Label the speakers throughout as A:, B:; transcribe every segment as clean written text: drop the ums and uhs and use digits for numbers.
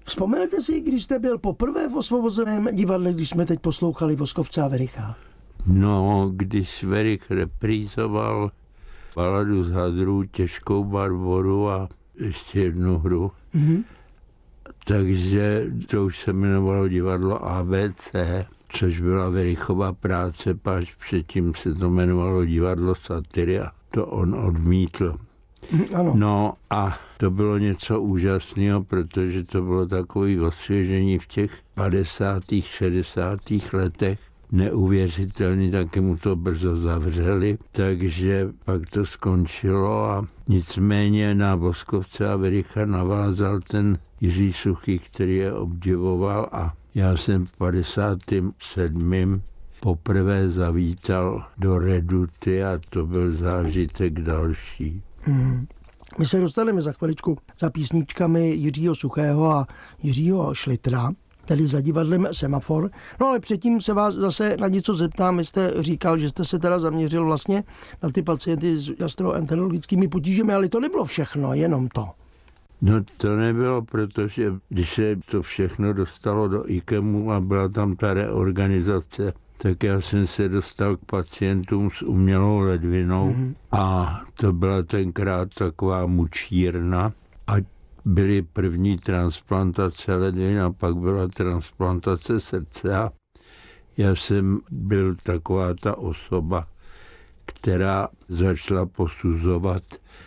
A: Vzpomenete si, když jste byl poprvé v Osvobozeném divadle, když jsme teď poslouchali Voskovce a Vericha?
B: No, když Verich reprízoval baladu z hadrů, Těžkou Barboru a ještě jednu hru. Takže to už se jmenovalo divadlo ABC, což byla Verichova práce, páč předtím se to jmenovalo divadlo Satyry a to on odmítl.
A: Ano.
B: No a to bylo něco úžasného, protože to bylo takové osvěžení v těch 50. 60. letech. Neuvěřitelný, taky mu to brzo zavřeli, takže pak to skončilo a nicméně na Voskovce a Vericha navázal ten Jiří Suchý, který je obdivoval a já jsem v 57. poprvé zavítal do Reduty a to byl zážitek další.
A: My se dostaneme za chviličku za písničkami Jiřího Suchého a Jiřího Šlitra, tedy za divadlem Semafor. No ale předtím se vás zase na něco zeptám. Vy jste říkal, že jste se teda zaměřil vlastně na ty pacienty s gastroenterologickými potížemi, ale to nebylo všechno, jenom to.
B: No to nebylo, protože když se to všechno dostalo do IKEMu a byla tam ta reorganizace, tak já jsem se dostal k pacientům s umělou ledvinou a to byla tenkrát taková mučírna a byly první transplantace ledvin a pak byla transplantace srdce a já jsem byl taková ta osoba, která začala posuzovat,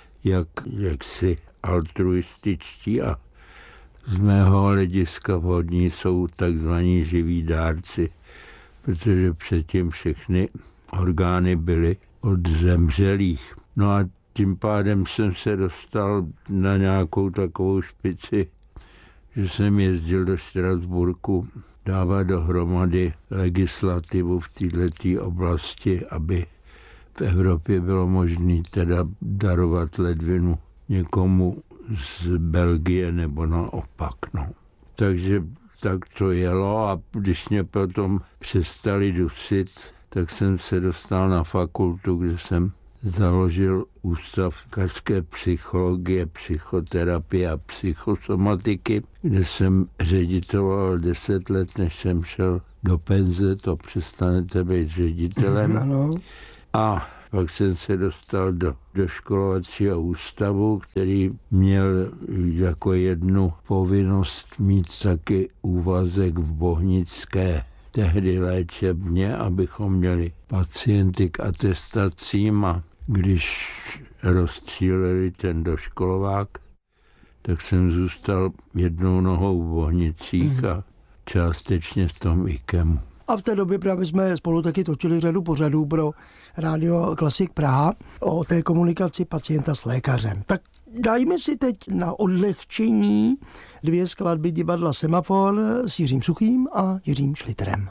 B: jak si altruističtí a z mého hlediska vhodní jsou takzvaní živí dárci, protože předtím všechny orgány byly od zemřelých. No a tím pádem jsem se dostal na nějakou takovou špici, že jsem jezdil do Štrasburku dávat dohromady legislativu v této oblasti, aby v Evropě bylo možné teda darovat ledvinu někomu z Belgie nebo naopak. No. Takže tak to jelo a když mě potom přestali dusit, tak jsem se dostal na fakultu, kde jsem založil ústav lékařské psychologie, psychoterapie a psychosomatiky, kde jsem ředitoval 10 let, než jsem šel do penze, to přestanete být ředitelem.
A: Ano.
B: A pak jsem se dostal do doškolovacího ústavu, který měl jako jednu povinnost mít taky úvazek v Bohnické tehdy léčebně, abychom měli pacienty k atestacím a když rozstříleli ten doškolovák, tak jsem zůstal jednou nohou v Bohnicích a částečně v tom IKEMu.
A: A v té době právě jsme spolu taky točili řadu pořadů pro Rádio Klasik Praha o té komunikaci pacienta s lékařem. Tak dajme si teď na odlehčení 2 skladby divadla Semafor s Jiřím Suchým a Jiřím Šlitrem.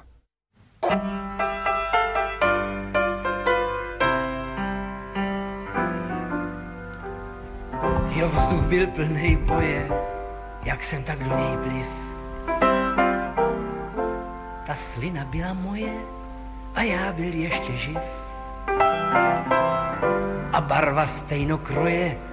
C: Jo, vzduch byl plnej boje, jak jsem tak do něj pliv. Ta slina byla moje a já byl ještě živ. A barva stejnokroje